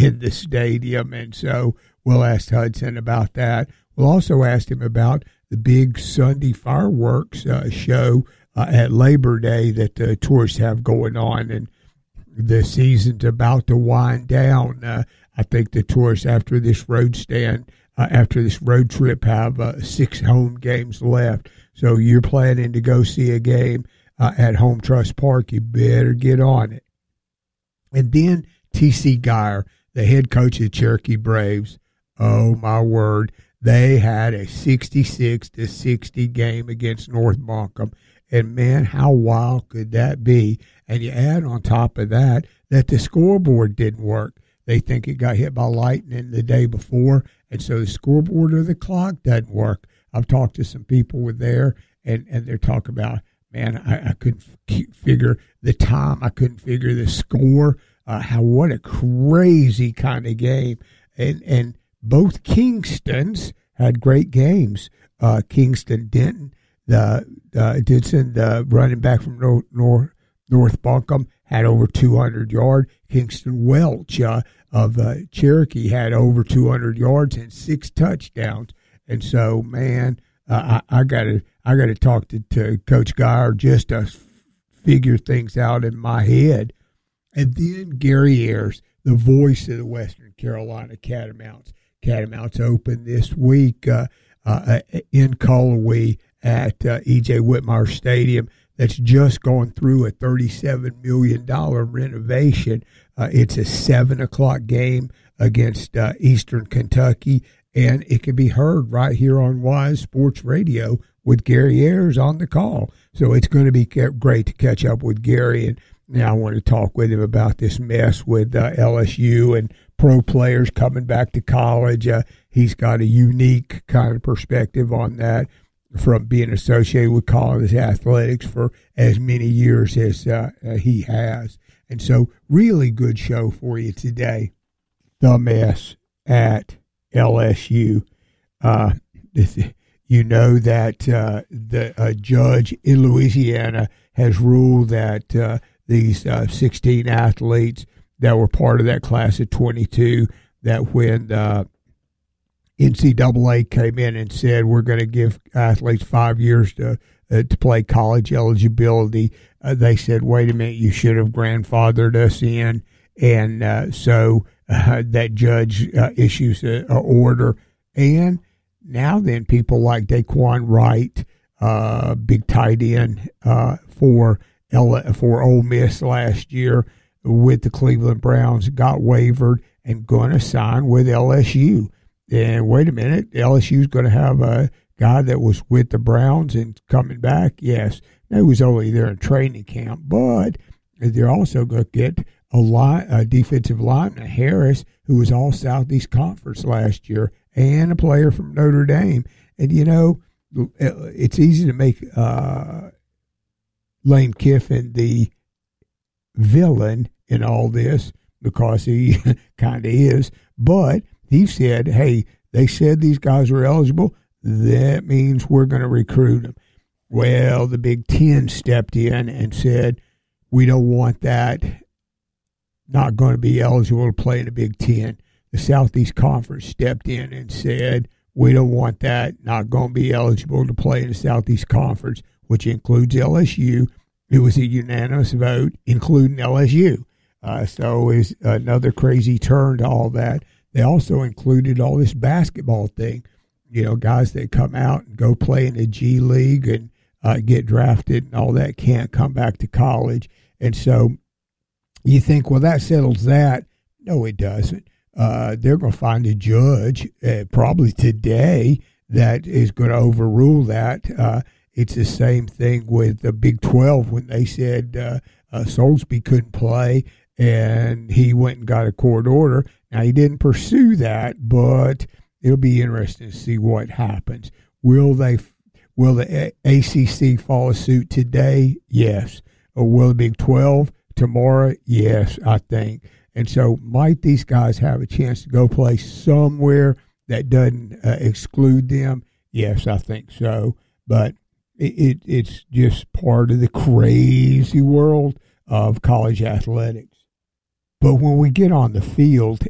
in the stadium. And so we'll ask Hudson about that. We'll also ask him about the big Sunday fireworks show at Labor Day that the tourists have going on. And the season's about to wind down. I think the tourists after this road trip have 6 home games left. So you're planning to go see a game at Home Trust Park, you better get on it. And then T.C. Geyer, the head coach of the Cherokee Braves, oh my word, they had a 66-60 game against North Buncombe. And man, how wild could that be? And you add on top of that the scoreboard didn't work. They think it got hit by lightning the day before, and so the scoreboard or the clock doesn't work. I've talked to some people with there, and they're talking about, man, I couldn't figure the time. I couldn't figure the score. What a crazy kind of game. And both Kingstons had great games. Kingston Denton, Didson, the running back from North Buncombe, had over 200 yards. Kingston Welch of Cherokee had over 200 yards and 6 touchdowns. And so, man, I gotta talk to Coach Geyer just to figure things out in my head. And then Gary Ayers, the voice of the Western Carolina Catamounts. Catamounts open this week in Cullowhee at E.J. Whitmire Stadium. That's just gone through a $37 million renovation. It's a 7 o'clock game against Eastern Kentucky, and it can be heard right here on Wise Sports Radio with Gary Ayers on the call. So it's going to be great to catch up with Gary, and now I want to talk with him about this mess with LSU and pro players coming back to college. He's got a unique kind of perspective on that from being associated with college athletics for as many years as he has. And so really good show for you today. The mess at LSU. You know that the judge in Louisiana has ruled that these 16 athletes that were part of that class of 22, that when NCAA came in and said we're going to give athletes 5 years to play college eligibility, they said, wait a minute, you should have grandfathered us in. And so that judge issues an order. And now then people like Daquan Wright, big tight end for Ole Miss last year with the Cleveland Browns, got wavered and going to sign with LSU. And wait a minute, LSU's going to have a guy that was with the Browns and coming back. Yes, he was only there in training camp, but they're also going to get a defensive lineman, Harris, who was all Southeast Conference last year, and a player from Notre Dame. And, you know, it's easy to make Lane Kiffin the villain in all this because he kind of is, but he said, hey, they said these guys were eligible. That means we're going to recruit them. Well, the Big Ten stepped in and said, we don't want that. Not going to be eligible to play in the Big Ten. The Southeast Conference stepped in and said, we don't want that. Not going to be eligible to play in the Southeast Conference, which includes LSU. It was a unanimous vote, including LSU. So it's another crazy turn to all that. They also included all this basketball thing, you know, guys that come out and go play in the G League and get drafted and all that can't come back to college. And so you think, well, that settles that. No, it doesn't. They're going to find a judge probably today that is going to overrule that. It's the same thing with the Big 12 when they said Soulsby couldn't play and he went and got a court order. Now, he didn't pursue that, but it'll be interesting to see what happens. Will the ACC follow suit today? Yes. Or will the Big 12 tomorrow? Yes, I think. And so might these guys have a chance to go play somewhere that doesn't exclude them? Yes, I think so. But it's just part of the crazy world of college athletics. But when we get on the field